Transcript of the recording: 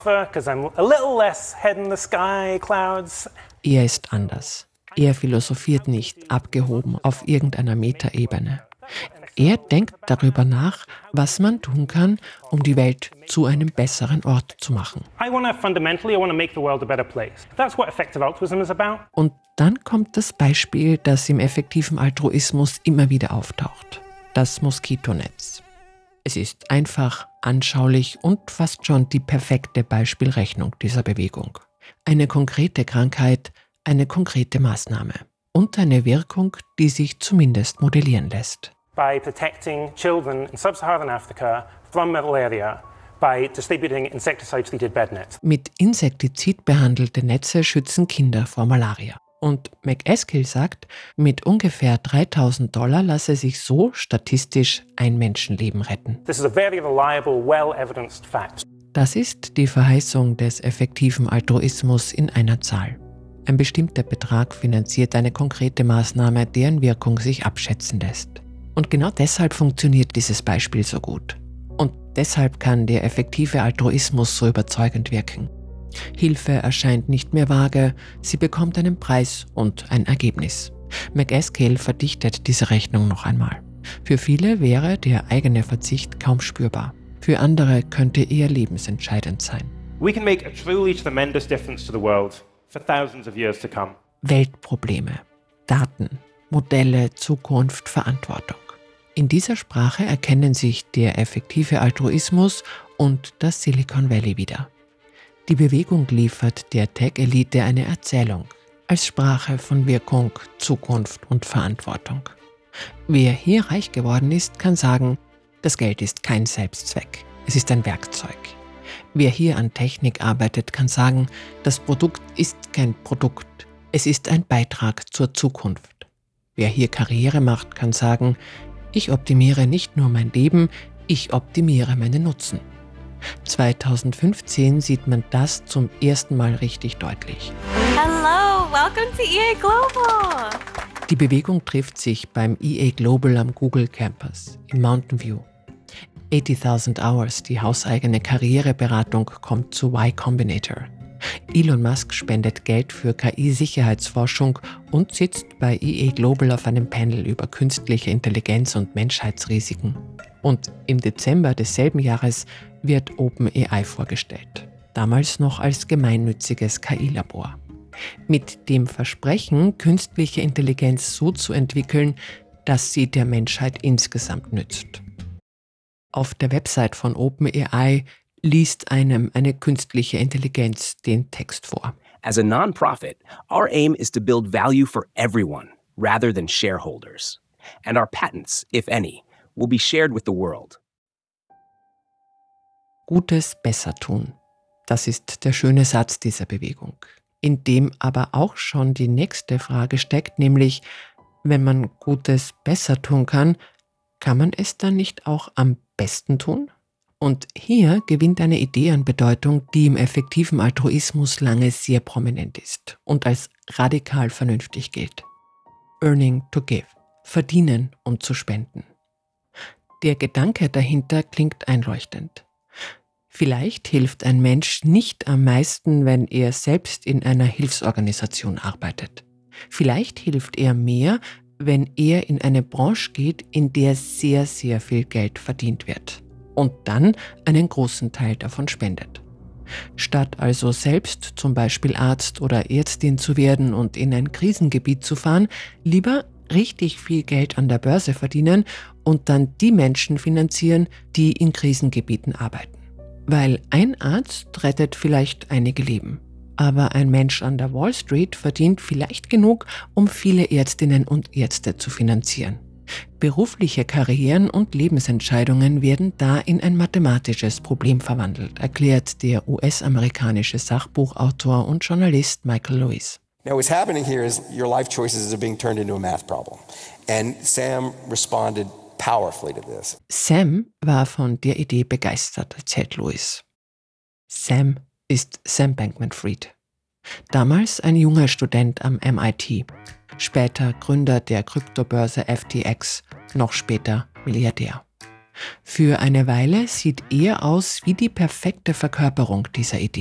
Because I'm a little less head in the sky, clouds. Er ist anders. Er philosophiert nicht abgehoben auf irgendeiner Metaebene. Er denkt darüber nach, was man tun kann, um die Welt zu einem besseren Ort zu machen. I want to make the world a better place. That's what effective altruism is about. Und dann kommt das Beispiel, das im effektiven Altruismus immer wieder auftaucht. Das Moskitonetz. Es ist einfach, anschaulich und fast schon die perfekte Beispielrechnung dieser Bewegung. Eine konkrete Krankheit, eine konkrete Maßnahme und eine Wirkung, die sich zumindest modellieren lässt. By protecting children in sub-Saharan Africa from malaria, by distributing insecticide-treated bed nets. Mit Insektizid behandelte Netze schützen Kinder vor Malaria. Und MacAskill sagt, mit ungefähr $3.000 lasse sich so statistisch ein Menschenleben retten. This is a very reliable, well-evidenced fact. Das ist die Verheißung des effektiven Altruismus in einer Zahl. Ein bestimmter Betrag finanziert eine konkrete Maßnahme, deren Wirkung sich abschätzen lässt. Und genau deshalb funktioniert dieses Beispiel so gut. Und deshalb kann der effektive Altruismus so überzeugend wirken. Hilfe erscheint nicht mehr vage, sie bekommt einen Preis und ein Ergebnis. MacAskill verdichtet diese Rechnung noch einmal. Für viele wäre der eigene Verzicht kaum spürbar. Für andere könnte er lebensentscheidend sein. We can make a truly tremendous difference to the world for thousands of years to come. Weltprobleme, Daten, Modelle, Zukunft, Verantwortung. In dieser Sprache erkennen sich der effektive Altruismus und das Silicon Valley wieder. Die Bewegung liefert der Tech-Elite eine Erzählung als Sprache von Wirkung, Zukunft und Verantwortung. Wer hier reich geworden ist, kann sagen, das Geld ist kein Selbstzweck, es ist ein Werkzeug. Wer hier an Technik arbeitet, kann sagen, das Produkt ist kein Produkt, es ist ein Beitrag zur Zukunft. Wer hier Karriere macht, kann sagen, ich optimiere nicht nur mein Leben, ich optimiere meinen Nutzen. 2015 sieht man das zum ersten Mal richtig deutlich. Hello, welcome to EA Global. Die Bewegung trifft sich beim EA Global am Google Campus in Mountain View. 80.000 Hours, die hauseigene Karriereberatung, kommt zu Y Combinator. Elon Musk spendet Geld für KI-Sicherheitsforschung und sitzt bei EA Global auf einem Panel über künstliche Intelligenz und Menschheitsrisiken. Und im Dezember desselben Jahres wird OpenAI vorgestellt, damals noch als gemeinnütziges KI-Labor. Mit dem Versprechen, künstliche Intelligenz so zu entwickeln, dass sie der Menschheit insgesamt nützt. Auf der Website von OpenAI liest einem eine künstliche Intelligenz den Text vor. As a non-profit, our aim is to build value for everyone rather than shareholders. And our patents, if any, will be shared with the world. Gutes besser tun. Das ist der schöne Satz dieser Bewegung, in dem aber auch schon die nächste Frage steckt, nämlich, wenn man Gutes besser tun kann man es dann nicht auch am besten tun? Und hier gewinnt eine Idee an Bedeutung, die im effektiven Altruismus lange sehr prominent ist und als radikal vernünftig gilt. Earning to give. Verdienen, um zu spenden. Der Gedanke dahinter klingt einleuchtend. Vielleicht hilft ein Mensch nicht am meisten, wenn er selbst in einer Hilfsorganisation arbeitet. Vielleicht hilft er mehr, wenn er in eine Branche geht, in der sehr, sehr viel Geld verdient wird und dann einen großen Teil davon spendet. Statt also selbst zum Beispiel Arzt oder Ärztin zu werden und in ein Krisengebiet zu fahren, lieber richtig viel Geld an der Börse verdienen und dann die Menschen finanzieren, die in Krisengebieten arbeiten. Weil ein Arzt rettet vielleicht einige Leben. Aber ein Mensch an der Wall Street verdient vielleicht genug, um viele Ärztinnen und Ärzte zu finanzieren. Berufliche Karrieren und Lebensentscheidungen werden da in ein mathematisches Problem verwandelt, erklärt der US-amerikanische Sachbuchautor und Journalist Michael Lewis. Now what's happening here is your life choices are being turned into a math problem. And Sam responded powerfully to this. Sam war von der Idee begeistert, erzählt Lewis. Sam ist Sam Bankman-Fried. Damals ein junger Student am MIT, später Gründer der Kryptobörse FTX, noch später Milliardär. Für eine Weile sieht er aus wie die perfekte Verkörperung dieser Idee.